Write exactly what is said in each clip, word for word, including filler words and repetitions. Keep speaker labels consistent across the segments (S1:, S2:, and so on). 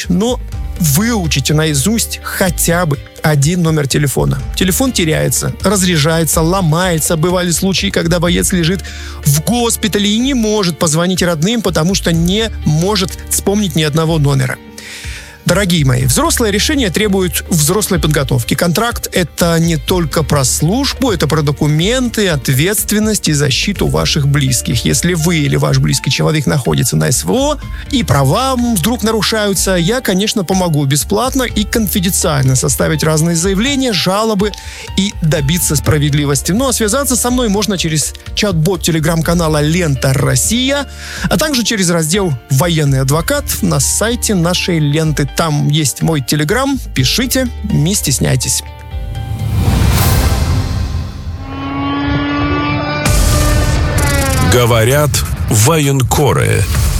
S1: помочь, но выучите наизусть хотя бы один номер телефона. Телефон теряется, разряжается, ломается. Бывали случаи, когда боец лежит в госпитале и не может позвонить родным, потому что не может вспомнить ни одного номера. Дорогие мои, взрослые решения требуют взрослой подготовки. Контракт — это не только про службу, это про документы, ответственность и защиту ваших близких. Если вы или ваш близкий человек находится на СВО и права вдруг нарушаются, я, конечно, помогу бесплатно и конфиденциально составить разные заявления, жалобы и добиться справедливости. Ну а связаться со мной можно через чат-бот телеграм-канала «Лента Россия», а также через раздел «Военный адвокат» на сайте нашей ленты. Там есть мой телеграм, пишите, не стесняйтесь.
S2: Говорят военкоры.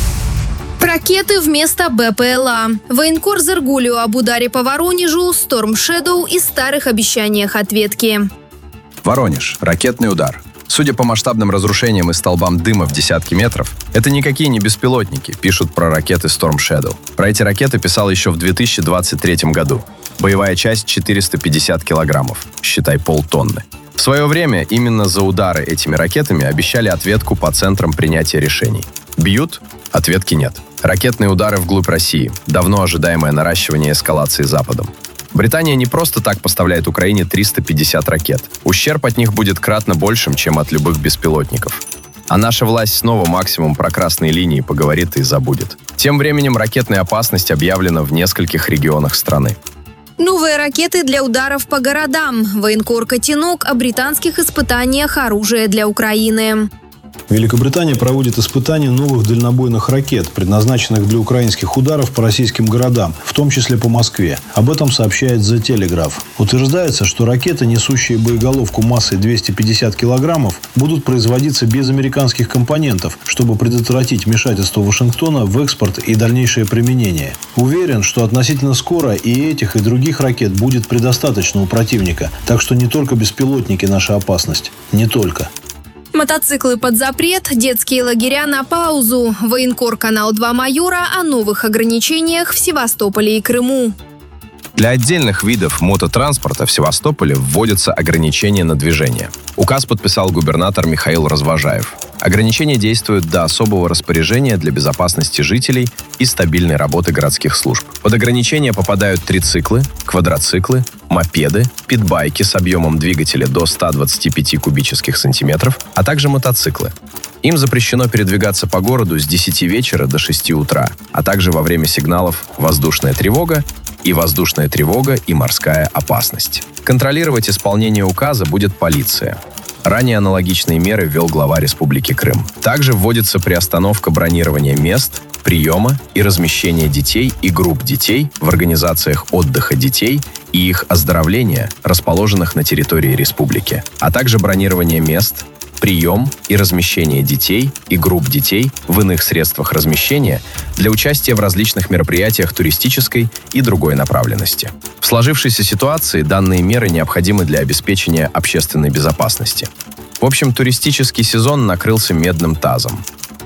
S3: Ракеты вместо БПЛА. Военкор Зергулио об ударе по Воронежу, Storm Shadow и старых обещаниях ответки.
S4: Воронеж. Ракетный удар. Судя по масштабным разрушениям и столбам дыма в десятки метров, это никакие не беспилотники, пишут про ракеты Storm Shadow. Про эти ракеты писал еще в две тысячи двадцать третьем году. Боевая часть четыреста пятьдесят килограммов, считай полтонны. В свое время именно за удары этими ракетами обещали ответку по центрам принятия решений. Бьют? Ответки нет. Ракетные удары вглубь России. Давно ожидаемое наращивание эскалации Западом. Британия не просто так поставляет Украине триста пятьдесят ракет. Ущерб от них будет кратно большим, чем от любых беспилотников. А наша власть снова максимум про красные линии поговорит и забудет. Тем временем ракетная опасность объявлена в нескольких регионах страны.
S3: Новые ракеты для ударов по городам. Военкор Котенок о британских испытаниях оружия для Украины.
S5: Великобритания проводит испытания новых дальнобойных ракет, предназначенных для украинских ударов по российским городам, в том числе по Москве. Об этом сообщает The Telegraph. Утверждается, что ракеты, несущие боеголовку массой двести пятьдесят килограммов, будут производиться без американских компонентов, чтобы предотвратить вмешательство Вашингтона в экспорт и дальнейшее применение. Уверен, что относительно скоро и этих, и других ракет будет предостаточно у противника, так что не только беспилотники наша опасность. Не только.
S3: Мотоциклы под запрет, детские лагеря на паузу. Военкор Канал два Майора о новых ограничениях в Севастополе и Крыму.
S4: Для отдельных видов мототранспорта в Севастополе вводятся ограничения на движение. Указ подписал губернатор Михаил Развожаев. Ограничения действуют до особого распоряжения для безопасности жителей и стабильной работы городских служб. Под ограничения попадают трициклы, квадроциклы, мопеды, питбайки с объемом двигателя до ста двадцати пяти кубических сантиметров, а также мотоциклы. Им запрещено передвигаться по городу с десяти вечера до шести утра, а также во время сигналов «воздушная тревога» и «воздушная тревога и морская опасность». Контролировать исполнение указа будет полиция. Ранее аналогичные меры ввел глава Республики Крым. Также вводится приостановка бронирования мест, приема и размещения детей и групп детей в организациях отдыха детей и их оздоровления, расположенных на территории республики, а также бронирование мест, прием и размещение детей и групп детей в иных средствах размещения для участия в различных мероприятиях туристической и другой направленности. В сложившейся ситуации данные меры необходимы для обеспечения общественной безопасности. В общем, туристический сезон накрылся медным тазом.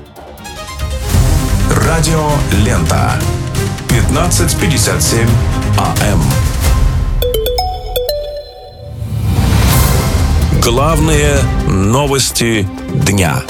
S2: Радио «Лента». пятнадцать пятьдесят семь АМ. Главные новости дня.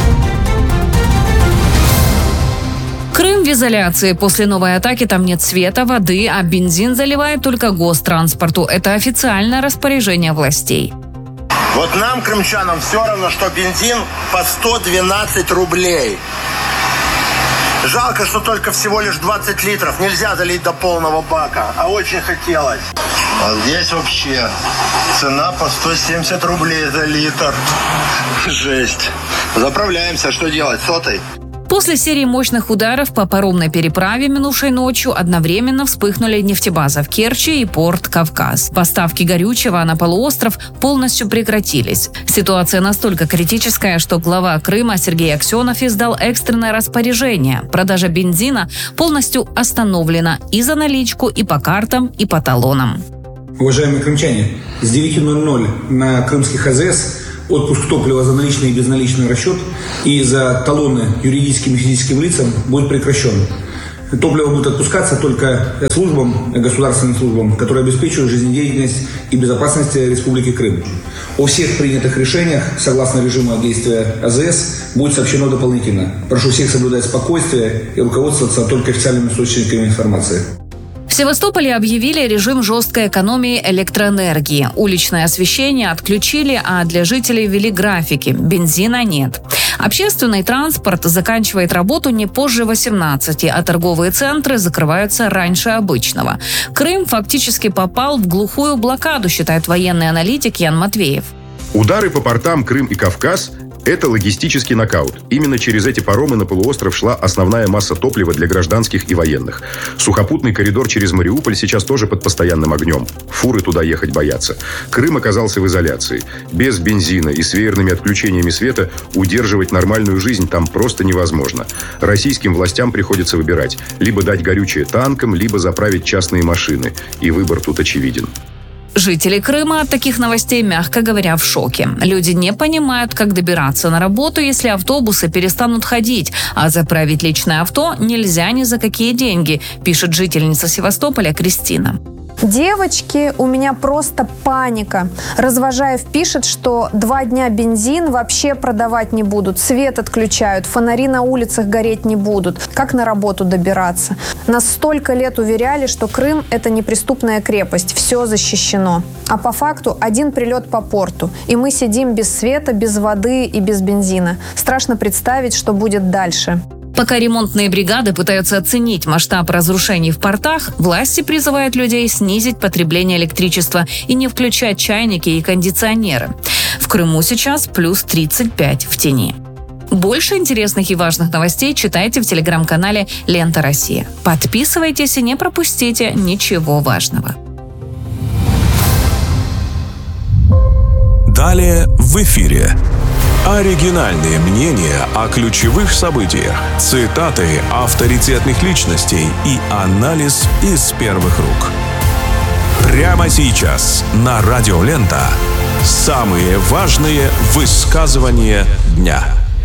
S6: Крым в изоляции. После новой атаки там нет света, воды, а бензин заливает только гостранспорту. Это официальное распоряжение властей.
S7: Вот нам, крымчанам, все равно, что бензин по сто двенадцать рублей. Жалко, что только всего лишь двадцать литров. Нельзя залить до полного бака, а очень хотелось. А здесь вообще цена по сто семьдесят рублей за литр. Жесть. Заправляемся, что делать, сотой?
S6: После серии мощных ударов по паромной переправе минувшей ночью одновременно вспыхнули нефтебаза в Керчи и порт Кавказ. Поставки горючего на полуостров полностью прекратились. Ситуация настолько критическая, что глава Крыма Сергей Аксенов издал экстренное распоряжение. Продажа бензина полностью остановлена и за наличку, и по картам, и по талонам.
S8: Уважаемые крымчане, с девяти ноль-ноль на крымских АЗС отпуск топлива за наличный и безналичный расчет и за талоны юридическим и физическим лицам будет прекращен. топливо будет отпускаться только службам, государственным службам, которые обеспечивают жизнедеятельность и безопасность Республики Крым. О всех принятых решениях, согласно режиму действия АЗС, будет сообщено дополнительно. Прошу всех соблюдать спокойствие и руководствоваться только официальными источниками информации.
S6: В Севастополе объявили режим жесткой экономии электроэнергии. Уличное освещение отключили, а для жителей ввели графики. Бензина нет. Общественный транспорт заканчивает работу не позже восемнадцати, а торговые центры закрываются раньше обычного. Крым фактически попал в глухую блокаду, считает военный аналитик Ян Матвеев.
S9: Удары по портам Крым и Кавказ – это логистический нокаут. Именно через эти паромы на полуостров шла основная масса топлива для гражданских и военных. Сухопутный коридор через Мариуполь сейчас тоже под постоянным огнем. Фуры туда ехать боятся. Крым оказался в изоляции. Без бензина и с веерными отключениями света удерживать нормальную жизнь там просто невозможно. Российским властям приходится выбирать. Либо дать горючее танкам, либо заправить частные машины. И выбор тут очевиден.
S6: Жители Крыма от таких новостей, мягко говоря, в шоке. Люди не понимают, как добираться на работу, если автобусы перестанут ходить, а заправить личное авто нельзя ни за какие деньги, пишет жительница Севастополя Кристина.
S10: Девочки, у меня просто паника. Развожаев пишет, что два дня бензин вообще продавать не будут, свет отключают, фонари на улицах гореть не будут. Как на работу добираться? Нас столько лет уверяли, что Крым – это неприступная крепость, все защищено. А по факту один прилет по порту, и мы сидим без света, без воды и без бензина. Страшно представить, что будет дальше.
S6: Пока ремонтные бригады пытаются оценить масштаб разрушений в портах, власти призывают людей снизить потребление электричества и не включать чайники и кондиционеры. В Крыму сейчас плюс тридцать пять в тени. Больше интересных и важных новостей читайте в телеграм-канале «Лента Россия». Подписывайтесь и не пропустите ничего важного.
S2: Далее в эфире. Оригинальные мнения о ключевых событиях, цитаты авторитетных личностей и анализ из первых рук. Прямо сейчас на Радио Лента самые важные высказывания дня.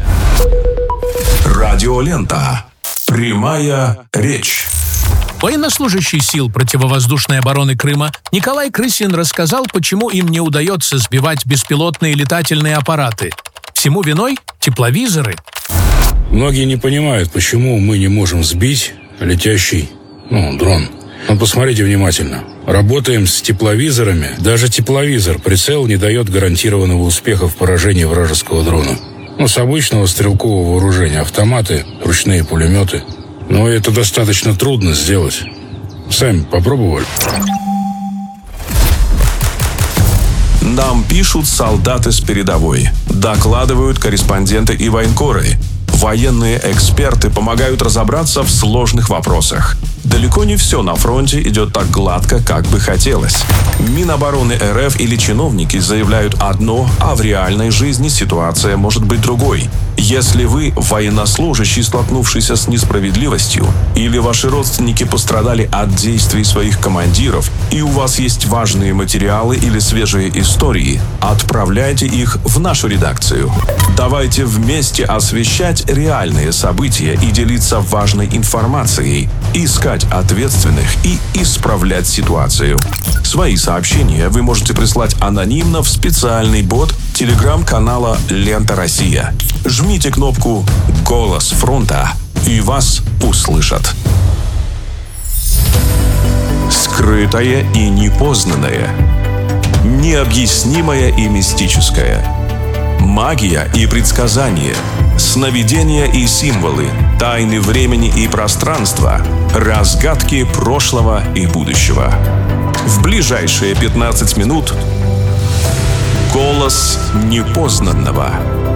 S2: Радио Лента. Прямая речь.
S11: Военнослужащий сил противовоздушной обороны Крыма Николай Крысин рассказал, почему им не удается сбивать беспилотные летательные аппараты. Всему виной тепловизоры.
S12: Многие не понимают, почему мы не можем сбить летящий, ну, дрон. Но посмотрите внимательно. Работаем с тепловизорами. Даже тепловизор, прицел не дает гарантированного успеха в поражении вражеского дрона. Ну, с обычного стрелкового вооружения. Автоматы, ручные пулеметы. Но это достаточно трудно сделать. Сами попробовали?
S2: Нам пишут солдаты с передовой, докладывают корреспонденты и военкоры. Военные эксперты помогают разобраться в сложных вопросах. Далеко не все на фронте идет так гладко, как бы хотелось. Минобороны РФ или чиновники заявляют одно, а в реальной жизни ситуация может быть другой. Если вы военнослужащий, столкнувшийся с несправедливостью, или ваши родственники пострадали от действий своих командиров, и у вас есть важные материалы или свежие истории, отправляйте их в нашу редакцию. Давайте вместе освещать реальные события и делиться важной информацией, искать ответственных и исправлять ситуацию. Свои сообщения вы можете прислать анонимно в специальный бот телеграм-канала «Лента Россия». Жмите кнопку «Голос фронта» и вас услышат. Скрытое и непознанное. Необъяснимое и мистическое. Магия и предсказания. Сновидения и символы. Тайны времени и пространства. Разгадки прошлого и будущего. В ближайшие пятнадцать минут «Голос непознанного»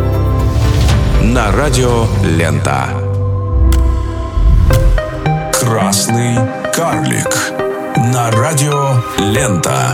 S2: на радио «Лента». Красный карлик на радио «Лента».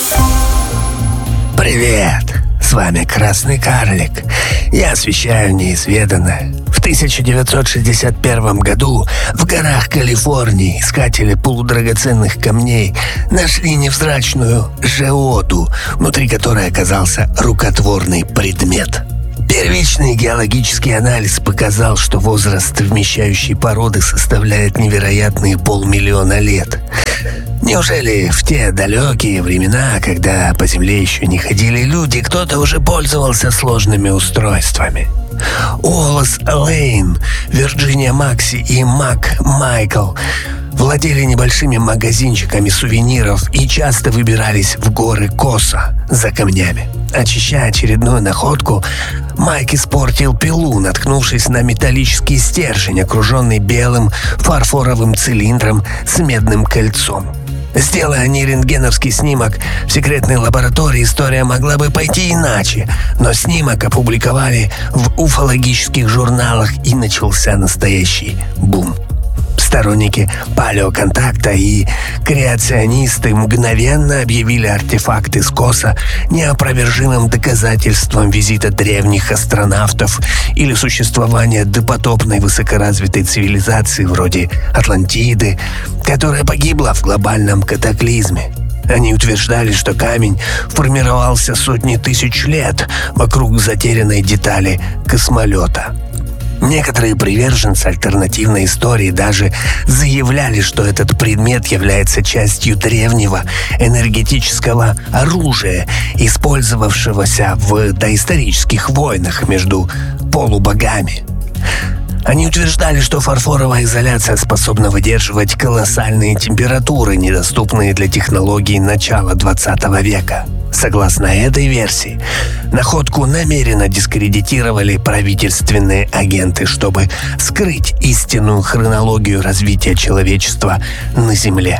S13: Привет! С вами Красный карлик. Я освещаю неизведанное. В тысяча девятьсот шестьдесят первом году в горах Калифорнии искатели полудрагоценных камней нашли невзрачную жеоду, внутри которой оказался рукотворный предмет. Первичный геологический анализ показал, что возраст вмещающей породы составляет невероятные полмиллиона лет. Неужели в те далекие времена, когда по Земле еще не ходили люди, кто-то уже пользовался сложными устройствами? Уоллес Лейн, Вирджиния Макси и Мак Майкл владели небольшими магазинчиками сувениров и часто выбирались в горы Коса за камнями. Очищая очередную находку, Майк испортил пилу, наткнувшись на металлический стержень, окруженный белым фарфоровым цилиндром с медным кольцом. Сделая они рентгеновский снимок в секретной лаборатории, история могла бы пойти иначе, но снимок опубликовали в уфологических журналах, и начался настоящий бум. Сторонники палеоконтакта и креационисты мгновенно объявили артефакт из Коса неопровержимым доказательством визита древних астронавтов или существования допотопной высокоразвитой цивилизации вроде Атлантиды, которая погибла в глобальном катаклизме. Они утверждали, что камень формировался сотни тысяч лет вокруг затерянной детали космолета. Некоторые приверженцы альтернативной истории даже заявляли, что этот предмет является частью древнего энергетического оружия, использовавшегося в доисторических войнах между полубогами. Они утверждали, что фарфоровая изоляция способна выдерживать колоссальные температуры, недоступные для технологий начала двадцатого века. Согласно этой версии, находку намеренно дискредитировали правительственные агенты, чтобы скрыть истинную хронологию развития человечества на Земле.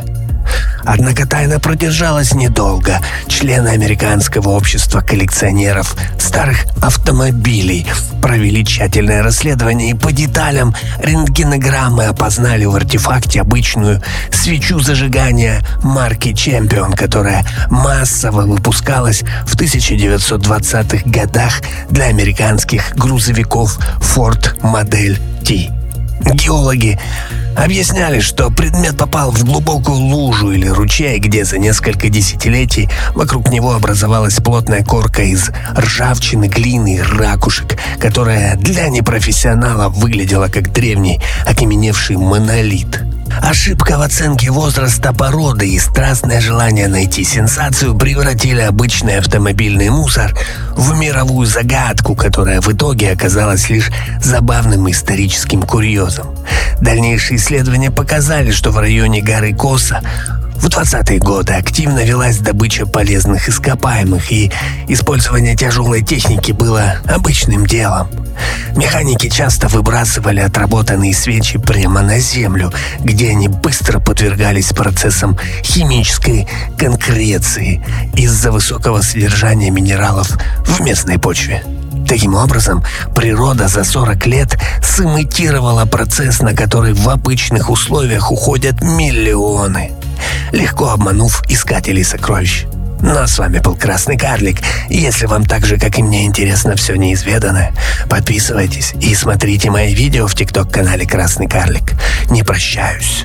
S13: Однако тайна продержалась недолго. Члены американского общества коллекционеров старых автомобилей провели тщательное расследование и по деталям рентгенограммы опознали в артефакте обычную свечу зажигания марки «Чемпион», которая массово выпускалась в тысяча девятьсот двадцатых годах для американских грузовиков Ford Model T. Геологи объясняли, что предмет попал в глубокую лужу или ручей, где за несколько десятилетий вокруг него образовалась плотная корка из ржавчины, глины и ракушек, которая для непрофессионала выглядела как древний окаменевший монолит. Ошибка в оценке возраста породы и страстное желание найти сенсацию превратили обычный автомобильный мусор в мировую загадку, которая в итоге оказалась лишь забавным историческим курьезом. Дальнейшие исследования показали, что в районе горы Коса в двадцатые годы активно велась добыча полезных ископаемых, и использование тяжелой техники было обычным делом. Механики часто выбрасывали отработанные свечи прямо на землю, где они быстро подвергались процессам химической конкреции из-за высокого содержания минералов в местной почве. Таким образом, природа за сорок лет сымитировала процесс, на который в обычных условиях уходят миллионы, легко обманув искателей сокровищ. Но с вами был Красный Карлик. Если вам так же, как и мне, интересно все неизведанное, подписывайтесь и смотрите мои видео в ТикТок-канале Красный Карлик. Не прощаюсь.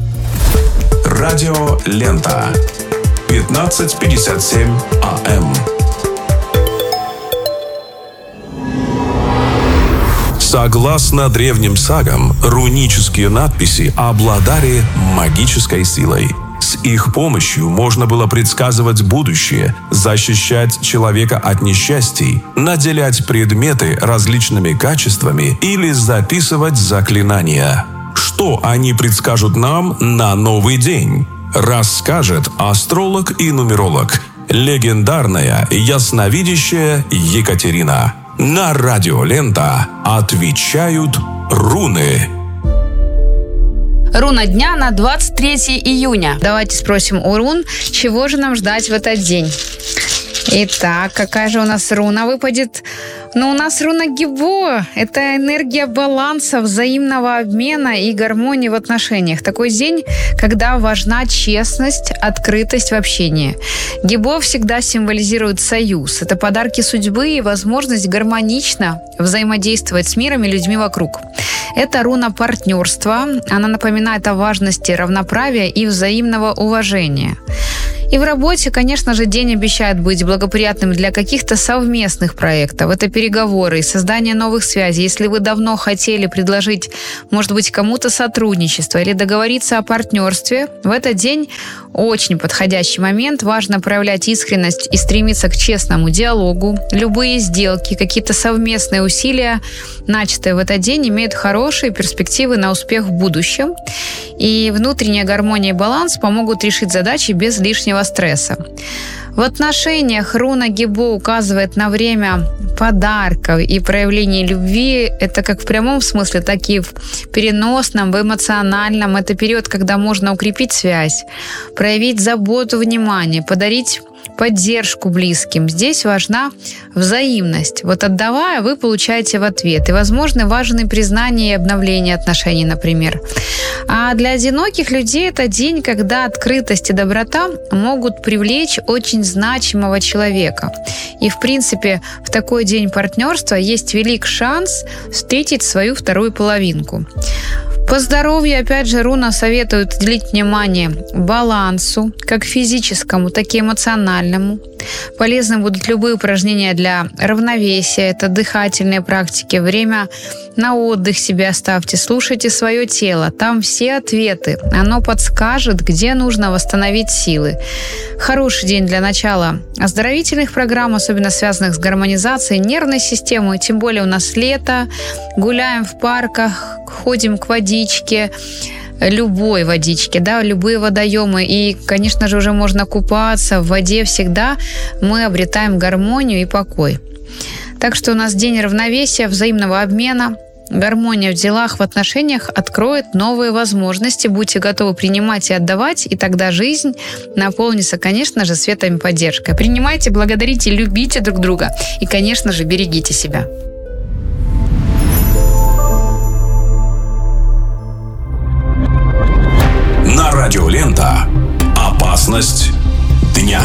S2: Радио Лента. пятнадцать пятьдесят семь АМ. Согласно древним сагам, рунические надписи обладали магической силой. С их помощью можно было предсказывать будущее, защищать человека от несчастий, наделять предметы различными качествами или записывать заклинания. Что они предскажут нам на новый день? Расскажет астролог и нумеролог, легендарная ясновидящая Екатерина. На Радио Лента отвечают руны.
S14: Руна дня на двадцать третье июня. Давайте спросим у рун, чего же нам ждать в этот день. Итак, какая же у нас руна выпадет? Ну, у нас руна Гибо. Это энергия баланса, взаимного обмена и гармонии в отношениях. Такой день, когда важна честность, открытость в общении. Гибо всегда символизирует союз. Это подарки судьбы и возможность гармонично взаимодействовать с миром и людьми вокруг. Это руна партнерства. Она напоминает о важности равноправия и взаимного уважения. И в работе, конечно же, день обещает быть благоприятным для каких-то совместных проектов. Это переговоры и создание новых связей. Если вы давно хотели предложить, может быть, кому-то сотрудничество или договориться о партнерстве, в этот день очень подходящий момент. Важно проявлять искренность и стремиться к честному диалогу. Любые сделки, какие-то совместные усилия, начатые в этот день, имеют хорошие перспективы на успех в будущем. И внутренняя гармония и баланс помогут решить задачи без лишнего стресса. В отношениях руна Гибо указывает на время подарков и проявления любви. Это как в прямом смысле, так и в переносном, в эмоциональном. Это период, когда можно укрепить связь, проявить заботу, внимание, подарить поддержку близким. Здесь важна взаимность. Вот отдавая, вы получаете в ответ. И, возможно, важны признание и обновление отношений, например. А для одиноких людей это день, когда открытость и доброта могут привлечь очень значимого человека. И, в принципе, в такой день партнерства есть велик шанс встретить свою вторую половинку. По здоровью, опять же, руна советует уделить внимание балансу, как физическому, так и эмоциональному. Полезны будут любые упражнения для равновесия, это дыхательные практики, время на отдых себе оставьте, слушайте свое тело, там все ответы, оно подскажет, где нужно восстановить силы. Хороший день для начала оздоровительных программ, особенно связанных с гармонизацией нервной системы, тем более у нас лето, гуляем в парках, ходим к водичке, любой водички, да, любые водоемы. И, конечно же, уже можно купаться в воде. Всегда мы обретаем гармонию и покой. Так что у нас день равновесия, взаимного обмена. Гармония в делах, в отношениях откроет новые возможности. Будьте готовы принимать и отдавать, и тогда жизнь наполнится, конечно же, светом и поддержкой. Принимайте, благодарите, любите друг друга. И, конечно же, берегите себя.
S2: На радио Лента. Опасность дня.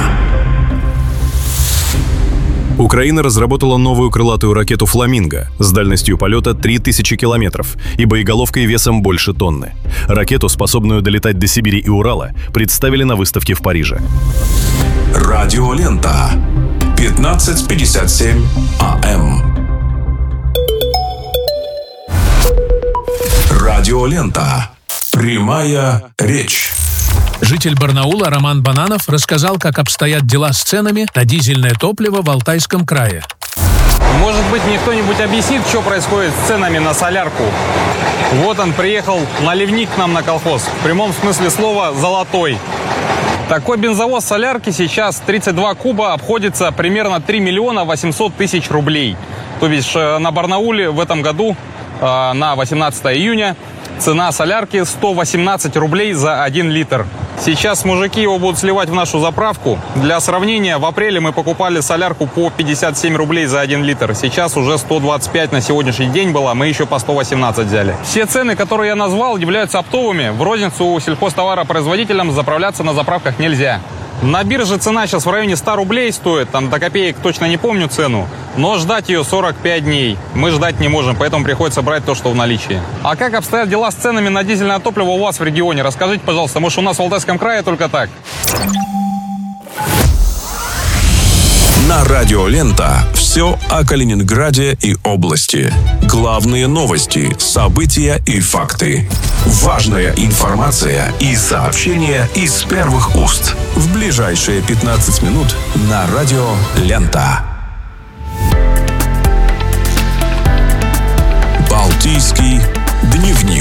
S15: Украина разработала новую крылатую ракету «Фламинго» с дальностью полета три тысячи километров и боеголовкой весом больше тонны. Ракету, способную долетать до Сибири и Урала, представили на выставке в Париже.
S2: Радио Лента. пятнадцать пятьдесят семь АМ. Радио Лента. Прямая речь.
S11: Житель Барнаула Роман Бананов рассказал, как обстоят дела с ценами на дизельное топливо в Алтайском крае.
S16: Может быть, мне кто-нибудь объяснит, что происходит с ценами на солярку? Вот он, приехал наливник к нам на колхоз. В прямом смысле слова «золотой». Такой бензовоз солярки сейчас тридцать два куба обходится примерно три миллиона восемьсот тысяч рублей. То бишь на Барнауле в этом году на восемнадцатое июня цена солярки сто восемнадцать рублей за один литр. Сейчас мужики его будут сливать в нашу заправку. Для сравнения, в апреле мы покупали солярку по пятьдесят семь рублей за один литр. Сейчас уже сто двадцать пять на сегодняшний день было, мы еще по сто восемнадцать взяли. Все цены, которые я назвал, являются оптовыми. В розницу сельхозтоваропроизводителям заправляться на заправках нельзя. На бирже цена сейчас в районе ста рублей стоит, там до копеек точно не помню цену, но ждать ее сорок пять дней мы ждать не можем, поэтому приходится брать то, что в наличии. А как обстоят дела с ценами на дизельное топливо у вас в регионе? Расскажите, пожалуйста, может, у нас в Алтайском крае только так?
S2: На радио Лента все о Калининграде и области. Главные новости, события и факты. Важная информация и сообщения из первых уст. В ближайшие пятнадцать минут на радио Лента. Балтийский дневник.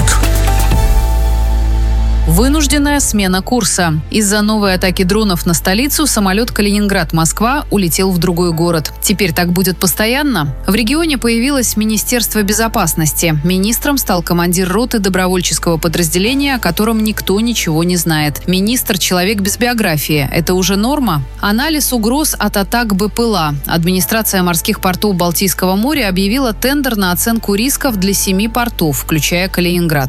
S6: Вынужденная смена курса. Из-за новой атаки дронов на столицу самолет Калининград-Москва улетел в другой город. Теперь так будет постоянно? В регионе появилось Министерство безопасности. Министром стал командир роты добровольческого подразделения, о котором никто ничего не знает. Министр – человек без биографии. Это уже норма? Анализ угроз от атак БПЛА. Администрация морских портов Балтийского моря объявила тендер на оценку рисков для семи портов, включая Калининград.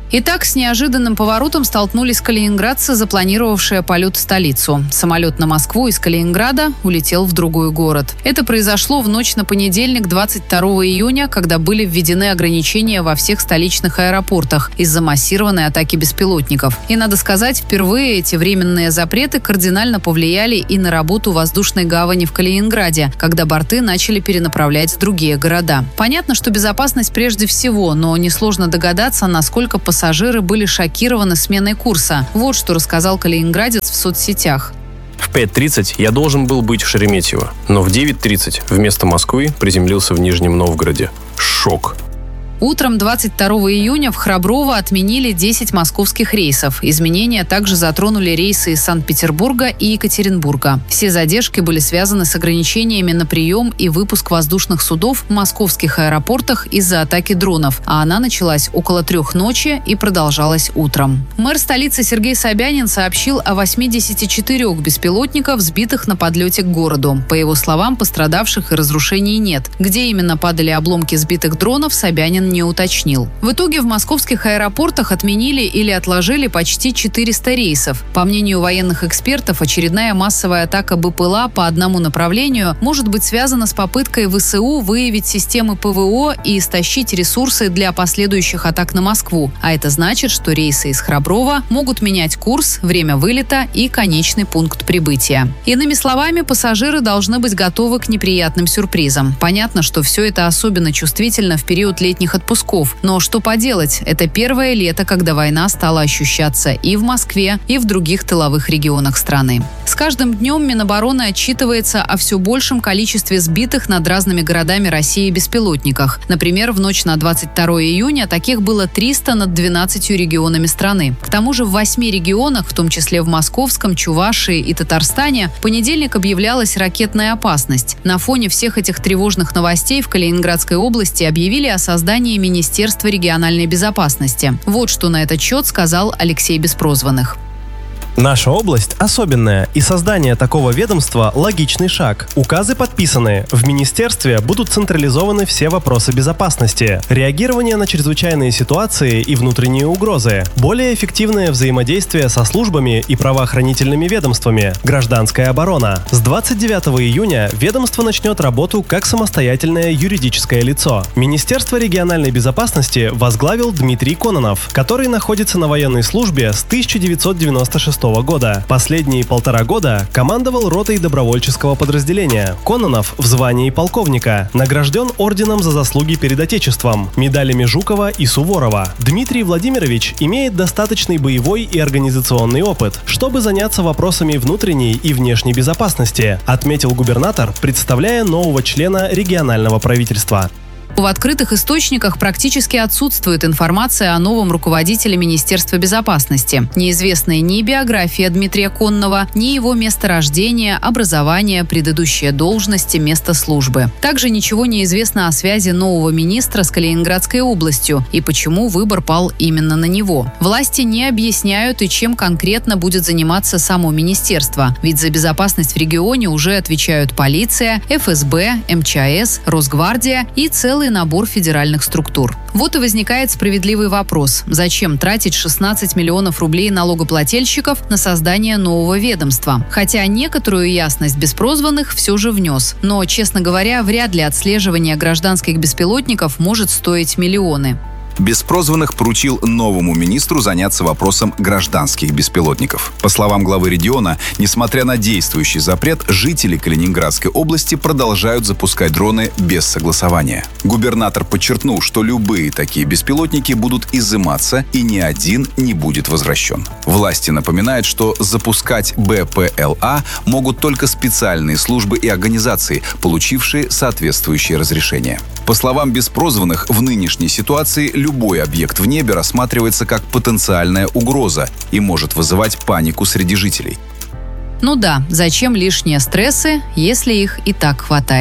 S6: Итак, с неожиданным поворотом столкнулись калининградцы, запланировавшие полет в столицу. Самолет на Москву из Калининграда улетел в другой город. Это произошло в ночь на понедельник, двадцать второго июня, когда были введены ограничения во всех столичных аэропортах из-за массированной атаки беспилотников. И, надо сказать, впервые эти временные запреты кардинально повлияли и на работу воздушной гавани в Калининграде, когда борты начали перенаправлять в другие города. Понятно, что безопасность прежде всего, но несложно догадаться, насколько пассажиры Пассажиры были шокированы сменой курса. Вот что рассказал калининградец в соцсетях.
S17: В пять тридцать я должен был быть в Шереметьево, но в девять тридцать вместо Москвы приземлился в Нижнем Новгороде. Шок.
S6: Утром двадцать второго июня в Храброво отменили десять московских рейсов. Изменения также затронули рейсы из Санкт-Петербурга и Екатеринбурга. Все задержки были связаны с ограничениями на прием и выпуск воздушных судов в московских аэропортах из-за атаки дронов, а она началась около трех ночи и продолжалась утром. Мэр столицы Сергей Собянин сообщил о восьмидесяти четырёх беспилотниках, сбитых на подлете к городу. По его словам, пострадавших и разрушений нет. Где именно падали обломки сбитых дронов, Собянин не уточнил. В итоге в московских аэропортах отменили или отложили почти четыреста рейсов. По мнению военных экспертов, очередная массовая атака БПЛА по одному направлению может быть связана с попыткой ВСУ выявить системы ПВО и истощить ресурсы для последующих атак на Москву. А это значит, что рейсы из Храброва могут менять курс, время вылета и конечный пункт прибытия. Иными словами, пассажиры должны быть готовы к неприятным сюрпризам. Понятно, что все это особенно чувствительно в период летних отпусков. Но что поделать, это первое лето, когда война стала ощущаться и в Москве, и в других тыловых регионах страны. С каждым днем Минобороны отчитывается о все большем количестве сбитых над разными городами России беспилотниках. Например, в ночь на двадцать второго июня таких было триста над двенадцатью регионами страны. К тому же в восьми регионах, в том числе в Московском, Чувашии и Татарстане, в понедельник объявлялась ракетная опасность. На фоне всех этих тревожных новостей в Калининградской области объявили о создании Министерства региональной безопасности. Вот что на этот счет сказал Алексей Беспрозванных.
S18: Наша область особенная, и создание такого ведомства – логичный шаг. Указы подписаны. В министерстве будут централизованы все вопросы безопасности, реагирование на чрезвычайные ситуации и внутренние угрозы, более эффективное взаимодействие со службами и правоохранительными ведомствами, гражданская оборона. С двадцать девятого июня ведомство начнет работу как самостоятельное юридическое лицо. Министерство региональной безопасности возглавил Дмитрий Кононов, который находится на военной службе с тысяча девятьсот девяносто шестого года. Последние полтора года командовал ротой добровольческого подразделения. Кононов в звании полковника. Награжден орденом за заслуги перед Отечеством, медалями Жукова и Суворова. Дмитрий Владимирович имеет достаточный боевой и организационный опыт, чтобы заняться вопросами внутренней и внешней безопасности, отметил губернатор, представляя нового члена регионального правительства.
S6: В открытых источниках практически отсутствует информация о новом руководителе Министерства безопасности. Неизвестны ни биография Дмитрия Коннова, ни его место рождения, образование, предыдущие должности, место службы. Также ничего не известно о связи нового министра с Калининградской областью и почему выбор пал именно на него. Власти не объясняют и чем конкретно будет заниматься само министерство, ведь за безопасность в регионе уже отвечают полиция, эф эс бэ, эм че а эс, Росгвардия и целый набор федеральных структур. Вот и возникает справедливый вопрос: зачем тратить шестнадцать миллионов рублей налогоплательщиков на создание нового ведомства? Хотя некоторую ясность Беспрозванных все же внес. Но, честно говоря, вряд ли отслеживание гражданских беспилотников может стоить миллионы.
S19: Беспрозванных поручил новому министру заняться вопросом гражданских беспилотников. По словам главы региона, несмотря на действующий запрет, жители Калининградской области продолжают запускать дроны без согласования. Губернатор подчеркнул, что любые такие беспилотники будут изыматься и ни один не будет возвращен. Власти напоминают, что запускать бэ пэ эл а могут только специальные службы и организации, получившие соответствующие разрешения. По словам Беспрозванных, в нынешней ситуации любой объект в небе рассматривается как потенциальная угроза и может вызывать панику среди жителей.
S6: Ну да, зачем лишние стрессы, если их и так хватает?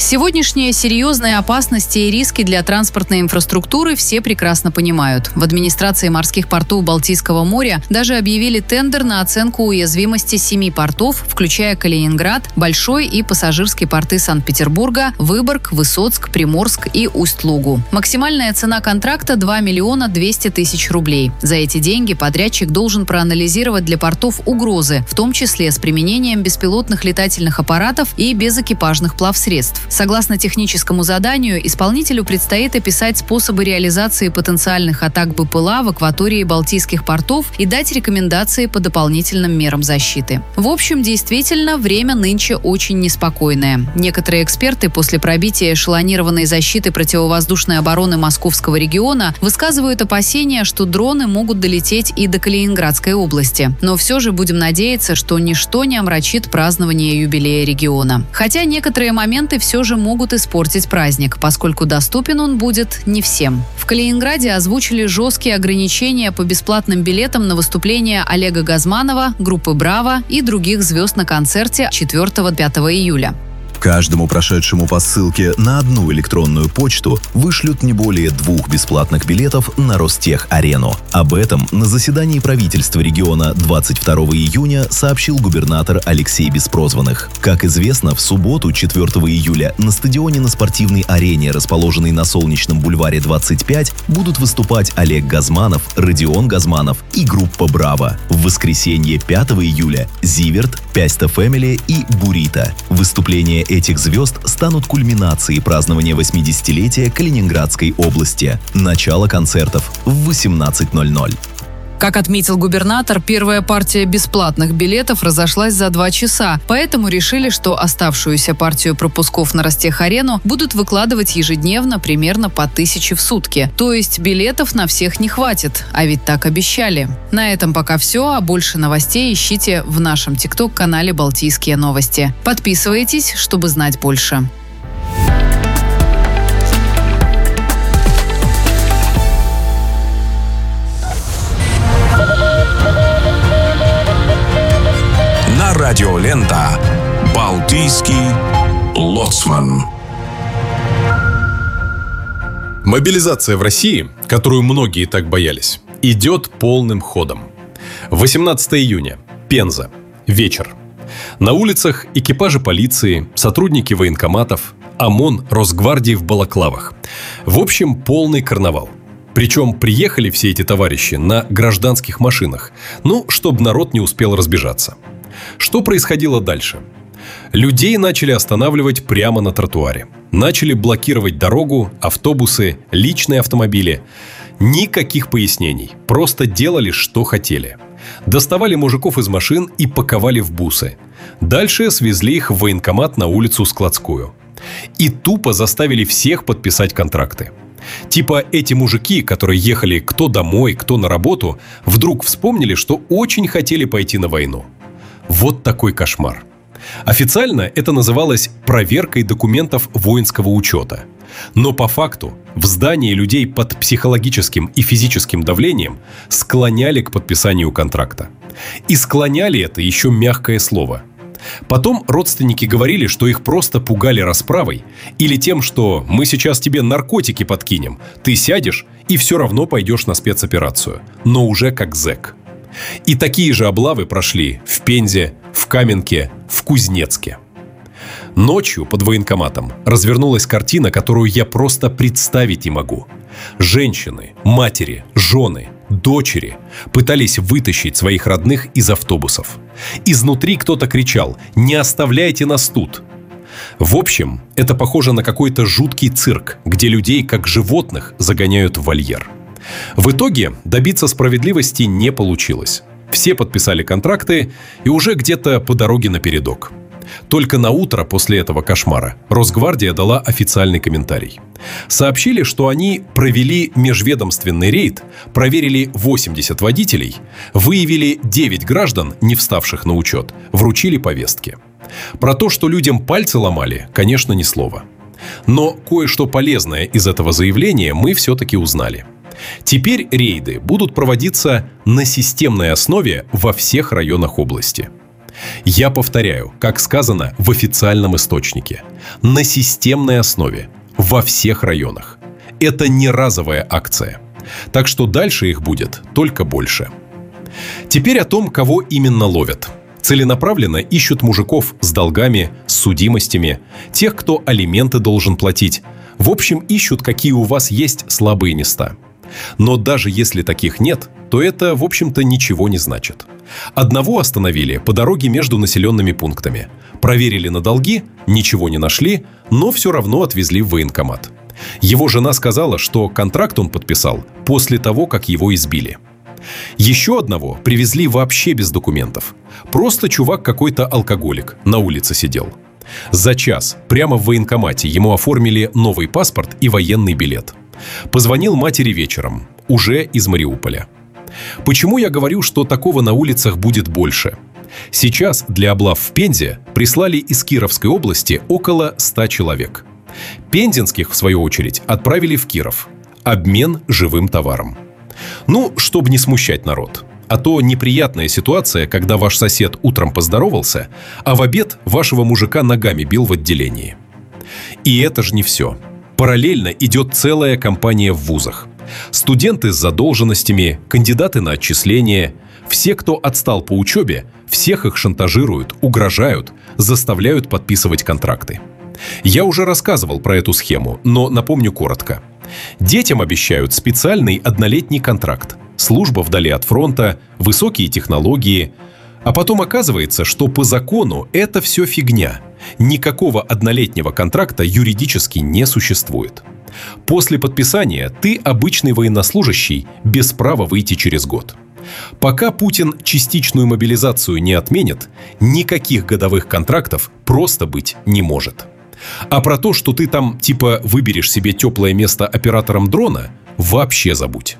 S6: Сегодняшние серьезные опасности и риски для транспортной инфраструктуры все прекрасно понимают. В администрации морских портов Балтийского моря даже объявили тендер на оценку уязвимости семи портов, включая Калининград, Большой и пассажирские порты Санкт-Петербурга, Выборг, Высоцк, Приморск и Усть-Лугу. Максимальная цена контракта – два миллиона двести тысяч рублей. За эти деньги подрядчик должен проанализировать для портов угрозы, в том числе с применением беспилотных летательных аппаратов и безэкипажных плавсредств. Согласно техническому заданию, исполнителю предстоит описать способы реализации потенциальных атак БПЛА в акватории балтийских портов и дать рекомендации по дополнительным мерам защиты. В общем, действительно, время нынче очень неспокойное. Некоторые эксперты после пробития эшелонированной защиты противовоздушной обороны Московского региона высказывают опасения, что дроны могут долететь и до Калининградской области. Но все же будем надеяться, что ничто не омрачит празднование юбилея региона. Хотя некоторые моменты все же могут испортить праздник, поскольку доступен он будет не всем. В Калининграде озвучили жесткие ограничения по бесплатным билетам на выступления Олега Газманова, группы «Браво» и других звезд на концерте четвёртого-пятого июля.
S20: Каждому прошедшему по ссылке на одну электронную почту вышлют не более двух бесплатных билетов на Ростех-арену. Об этом на заседании правительства региона двадцать второго июня сообщил губернатор Алексей Беспрозванных. Как известно, в субботу, четвёртого июля, на стадионе на спортивной арене, расположенной на Солнечном бульваре двадцать пять, будут выступать Олег Газманов, Родион Газманов и группа «Браво». В воскресенье, пятого июля, Зиверт, Пяста Фэмили и Бурита. Выступления этих звезд станут кульминацией празднования восьмидесятилетия Калининградской области. Начало концертов в восемнадцать ноль ноль.
S6: Как отметил губернатор, первая партия бесплатных билетов разошлась за два часа, поэтому решили, что оставшуюся партию пропусков на Ростех-арену будут выкладывать ежедневно примерно по тысяче в сутки. То есть билетов на всех не хватит, а ведь так обещали. На этом пока все, а больше новостей ищите в нашем тикток-канале «Балтийские новости». Подписывайтесь, чтобы знать больше.
S2: Радиолента «Балтийский лоцман».
S15: Мобилизация в России, которую многие так боялись, идет полным ходом. восемнадцатого июня. Пенза. Вечер. На улицах экипажи полиции, сотрудники военкоматов, ОМОН, Росгвардии в балаклавах. В общем, полный карнавал. Причем приехали все эти товарищи на гражданских машинах, ну, чтобы народ не успел разбежаться. Что происходило дальше? Людей начали останавливать прямо на тротуаре. Начали блокировать дорогу, автобусы, личные автомобили. Никаких пояснений. Просто делали, что хотели. Доставали мужиков из машин и паковали в бусы. Дальше свезли их в военкомат на улицу Складскую. И тупо заставили всех подписать контракты. Типа эти мужики, которые ехали кто домой, кто на работу, вдруг вспомнили, что очень хотели пойти на войну. Вот такой кошмар. Официально это называлось проверкой документов воинского учета. Но по факту в здании людей под психологическим и физическим давлением склоняли к подписанию контракта. И склоняли это еще мягкое слово. Потом родственники говорили, что их просто пугали расправой или тем, что мы сейчас тебе наркотики подкинем, ты сядешь и все равно пойдешь на спецоперацию, но уже как зэк. И такие же облавы прошли в Пензе, в Каменке, в Кузнецке. Ночью под военкоматом развернулась картина, которую я просто представить не могу. Женщины, матери, жены, дочери пытались вытащить своих родных из автобусов. Изнутри кто-то кричал: «Не оставляйте нас тут!». В общем, это похоже на какой-то жуткий цирк, где людей, как животных, загоняют в вольер. В итоге добиться справедливости не получилось. Все подписали контракты и уже где-то по дороге напередок. Только на утро после этого кошмара Росгвардия дала официальный комментарий. Сообщили, что они провели межведомственный рейд, проверили восемьдесят водителей, выявили девять граждан, не вставших на учет, вручили повестки. Про то, что людям пальцы ломали, конечно, ни слова. Но кое-что полезное из этого заявления мы все-таки узнали. Теперь рейды будут проводиться на системной основе во всех районах области. Я повторяю, как сказано в официальном источнике, на системной основе, во всех районах. Это не разовая акция. Так что дальше их будет только больше. Теперь о том, кого именно ловят. Целенаправленно ищут мужиков с долгами, с судимостями, тех, кто алименты должен платить. В общем, ищут, какие у вас есть слабые места. Но даже если таких нет, то это, в общем-то, ничего не значит. Одного остановили по дороге между населенными пунктами. Проверили на долги, ничего не нашли, но все равно отвезли в военкомат. Его жена сказала, что контракт он подписал после того, как его избили. Еще одного привезли вообще без документов. Просто чувак какой-то алкоголик, на улице сидел. За час прямо в военкомате ему оформили новый паспорт и военный билет. Позвонил матери вечером, уже из Мариуполя. Почему я говорю, что такого на улицах будет больше? Сейчас для облав в Пензе прислали из Кировской области около ста человек. Пензенских, в свою очередь, отправили в Киров. Обмен живым товаром. Ну, чтобы не смущать народ. А то неприятная ситуация, когда ваш сосед утром поздоровался, а в обед вашего мужика ногами бил в отделении. И это же не все. Параллельно идет целая кампания в вузах. Студенты с задолженностями, кандидаты на отчисление. Все, кто отстал по учебе, всех их шантажируют, угрожают, заставляют подписывать контракты. Я уже рассказывал про эту схему, но напомню коротко. Детям обещают специальный однолетний контракт, служба вдали от фронта, высокие технологии. А потом оказывается, что по закону это все фигня. Никакого однолетнего контракта юридически не существует. После подписания ты обычный военнослужащий без права выйти через год. Пока Путин частичную мобилизацию не отменит, никаких годовых контрактов просто быть не может. А про то, что ты там типа выберешь себе теплое место оператором дрона, вообще забудь.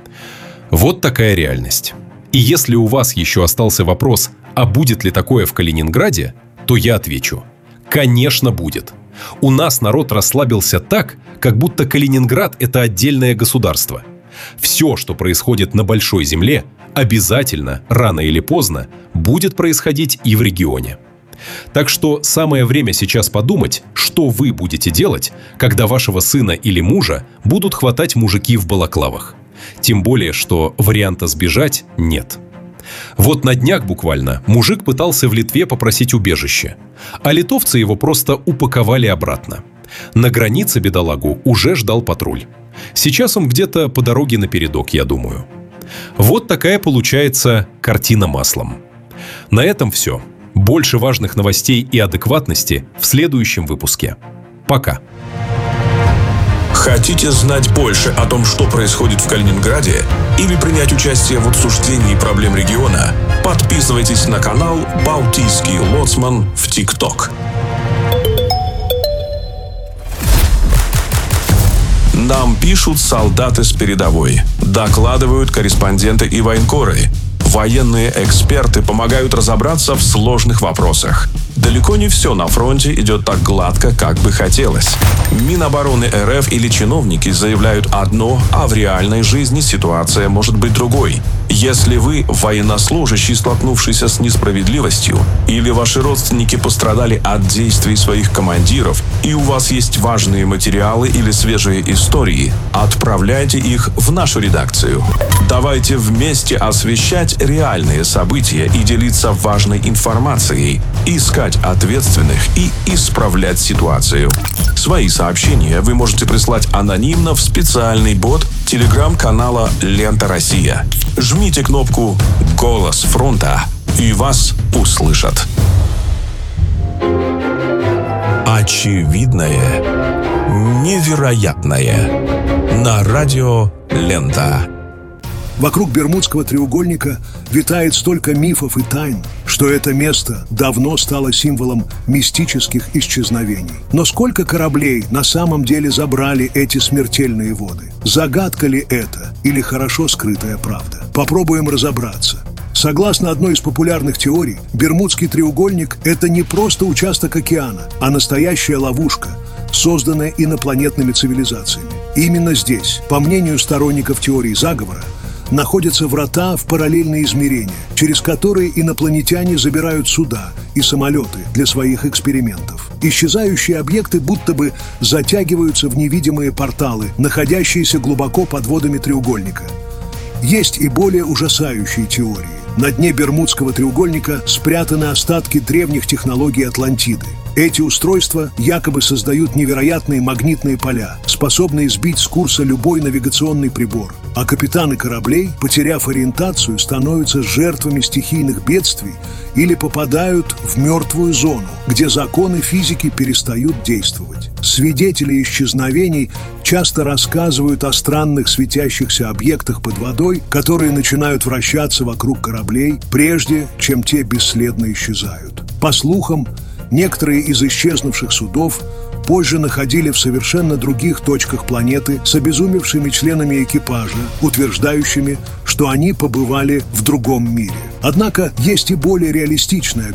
S15: Вот такая реальность. И если у вас еще остался вопрос, а будет ли такое в Калининграде, то я отвечу. Конечно, будет. У нас народ расслабился так, как будто Калининград – это отдельное государство. Все, что происходит на большой земле, обязательно, рано или поздно, будет происходить и в регионе. Так что самое время сейчас подумать, что вы будете делать, когда вашего сына или мужа будут хватать мужики в балаклавах. Тем более, что варианта сбежать нет. Вот на днях буквально мужик пытался в Литве попросить убежище, а литовцы его просто упаковали обратно. На границе бедолагу уже ждал патруль. Сейчас он где-то по дороге напередок, я думаю. Вот такая получается картина маслом. На этом все. Больше важных новостей и адекватности в следующем выпуске. Пока.
S2: Хотите знать больше о том, что происходит в Калининграде, или принять участие в обсуждении проблем региона? Подписывайтесь на канал «Балтийский лоцман» в ТикТок. Нам пишут солдаты с передовой, докладывают корреспонденты и военкоры. Военные эксперты помогают разобраться в сложных вопросах. Далеко не все на фронте идет так гладко, как бы хотелось. Минобороны РФ или чиновники заявляют одно, а в реальной жизни ситуация может быть другой. Если вы военнослужащий, столкнувшийся с несправедливостью, или ваши родственники пострадали от действий своих командиров, и у вас есть важные материалы или свежие истории, отправляйте их в нашу редакцию. Давайте вместе освещать реальные события и делиться важной информацией, искать ответственных и исправлять ситуацию. Свои сообщения вы можете прислать анонимно в специальный бот телеграм-канала «Лента Россия». Жмите кнопку «Голос фронта» и вас услышат. Очевидное невероятное на радио «Лента».
S21: Вокруг Бермудского треугольника витает столько мифов и тайн, что это место давно стало символом мистических исчезновений. Но сколько кораблей на самом деле забрали эти смертельные воды? Загадка ли это или хорошо скрытая правда? Попробуем разобраться. Согласно одной из популярных теорий, Бермудский треугольник – это не просто участок океана, а настоящая ловушка, созданная инопланетными цивилизациями. Именно здесь, по мнению сторонников теории заговора, находятся врата в параллельные измерения, через которые инопланетяне забирают суда и самолеты для своих экспериментов. Исчезающие объекты будто бы затягиваются в невидимые порталы, находящиеся глубоко под водами треугольника. Есть и более ужасающие теории. На дне Бермудского треугольника спрятаны остатки древних технологий Атлантиды. Эти устройства якобы создают невероятные магнитные поля, способные сбить с курса любой навигационный прибор. А капитаны кораблей, потеряв ориентацию, становятся жертвами стихийных бедствий или попадают в мертвую зону, где законы физики перестают действовать. Свидетели исчезновений часто рассказывают о странных светящихся объектах под водой, которые начинают вращаться вокруг кораблей, прежде чем те бесследно исчезают. По слухам, некоторые из исчезнувших судов позже находили в совершенно других точках планеты с обезумевшими членами экипажа, утверждающими, что они побывали в другом мире. Однако есть и более реалистичное